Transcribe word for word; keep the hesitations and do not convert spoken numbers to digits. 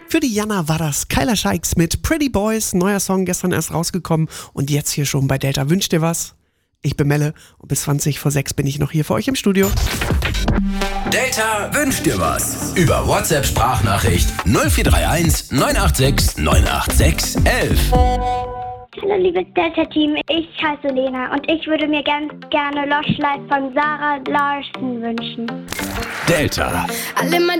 Für die Jana war das Kyla Scheiks mit Pretty Boys. Neuer Song gestern erst rausgekommen und jetzt hier schon bei Delta. Wünscht dir was? Ich bin Melle und bis zwanzig vor sechs bin ich noch hier für euch im Studio. Delta wünscht dir was. Über WhatsApp-Sprachnachricht null vier drei eins neun acht sechs neun acht sechs eins eins. Hallo liebes Delta-Team, ich heiße Lena und ich würde mir ganz gerne Lost Life von Sarah Larsen wünschen. Delta. Alle